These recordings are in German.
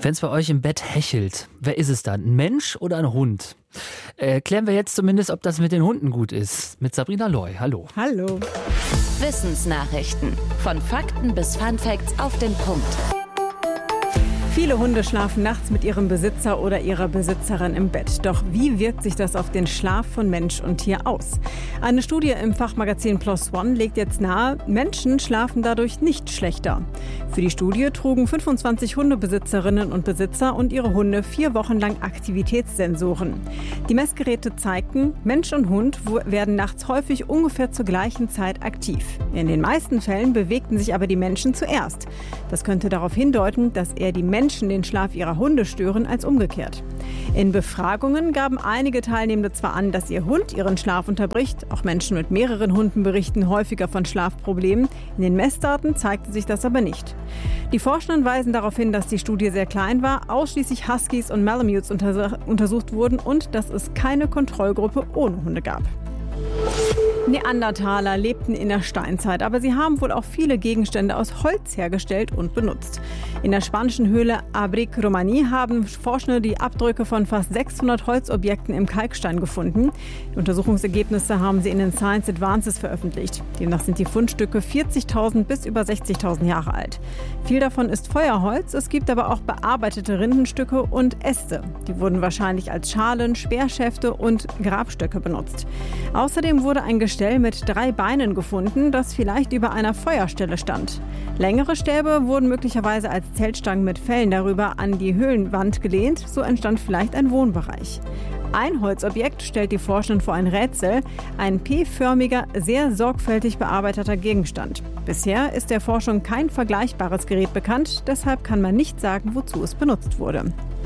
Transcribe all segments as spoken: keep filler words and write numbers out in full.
Wenn es bei euch im Bett hechelt, wer ist es dann? Ein Mensch oder ein Hund? Erklären wir jetzt zumindest, ob das mit den Hunden gut ist. Mit Sabrina Loy. Hallo. Hallo. Wissensnachrichten. Von Fakten bis Funfacts auf den Punkt. Viele Hunde schlafen nachts mit ihrem Besitzer oder ihrer Besitzerin im Bett. Doch wie wirkt sich das auf den Schlaf von Mensch und Tier aus? Eine Studie im Fachmagazin PLOS ONE legt jetzt nahe, Menschen schlafen dadurch nicht schlechter. Für die Studie trugen fünfundzwanzig Hundebesitzerinnen und Besitzer und ihre Hunde vier Wochen lang Aktivitätssensoren. Die Messgeräte zeigten, Mensch und Hund werden nachts häufig ungefähr zur gleichen Zeit aktiv. In den meisten Fällen bewegten sich aber die Menschen zuerst. Das könnte darauf hindeuten, dass eher die Menschen Menschen den Schlaf ihrer Hunde stören als umgekehrt. In Befragungen gaben einige Teilnehmende zwar an, dass ihr Hund ihren Schlaf unterbricht, auch Menschen mit mehreren Hunden berichten häufiger von Schlafproblemen. In den Messdaten zeigte sich das aber nicht. Die Forschenden weisen darauf hin, dass die Studie sehr klein war, ausschließlich Huskies und Malamutes untersuch- untersucht wurden und dass es keine Kontrollgruppe ohne Hunde gab. Neandertaler lebten in der Steinzeit, aber sie haben wohl auch viele Gegenstände aus Holz hergestellt und benutzt. In der spanischen Höhle Abric Romaní haben Forschende die Abdrücke von fast sechshundert Holzobjekten im Kalkstein gefunden. Die Untersuchungsergebnisse haben sie in den Science Advances veröffentlicht. Demnach sind die Fundstücke vierzigtausend bis über sechzigtausend Jahre alt. Viel davon ist Feuerholz, es gibt aber auch bearbeitete Rindenstücke und Äste. Die wurden wahrscheinlich als Schalen, Speerschäfte und Grabstöcke benutzt. Außerdem wurde ein Gestell mit drei Beinen gefunden, das vielleicht über einer Feuerstelle stand. Längere Stäbe wurden möglicherweise als Zeltstangen mit Fellen darüber an die Höhlenwand gelehnt, so entstand vielleicht ein Wohnbereich. Ein Holzobjekt stellt die Forschenden vor ein Rätsel, ein P-förmiger, sehr sorgfältig bearbeiteter Gegenstand. Bisher ist der Forschung kein vergleichbares Gerät bekannt, deshalb kann man nicht sagen, wozu es benutzt wurde.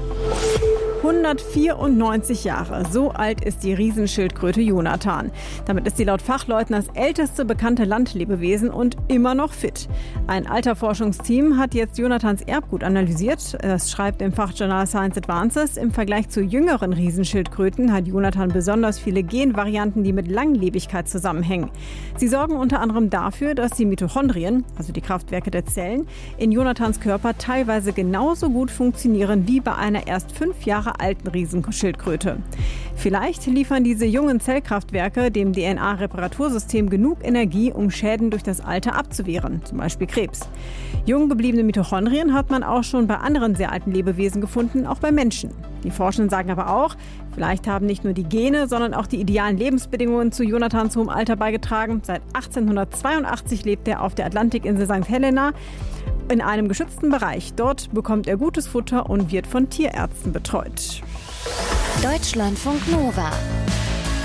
hundertvierundneunzig Jahre, so alt ist die Riesenschildkröte Jonathan. Damit ist sie laut Fachleuten das älteste bekannte Landlebewesen und immer noch fit. Ein Alterforschungsteam hat jetzt Jonathans Erbgut analysiert. Das schreibt im Fachjournal Science Advances. Im Vergleich zu jüngeren Riesenschildkröten hat Jonathan besonders viele Genvarianten, die mit Langlebigkeit zusammenhängen. Sie sorgen unter anderem dafür, dass die Mitochondrien, also die Kraftwerke der Zellen, in Jonathans Körper teilweise genauso gut funktionieren wie bei einer erst fünf Jahre alten Riesenschildkröte. Vielleicht liefern diese jungen Zellkraftwerke dem D N A-Reparatursystem genug Energie, um Schäden durch das Alter abzuwehren, zum Beispiel Krebs. Jung gebliebene Mitochondrien hat man auch schon bei anderen sehr alten Lebewesen gefunden, auch bei Menschen. Die Forschenden sagen aber auch, vielleicht haben nicht nur die Gene, sondern auch die idealen Lebensbedingungen zu Jonathans hohem Alter beigetragen. Seit achtzehnhundertzweiundachtzig lebt er auf der Atlantikinsel Sankt Helena in einem geschützten Bereich. Dort bekommt er gutes Futter und wird von Tierärzten betreut. Deutschlandfunk Nova.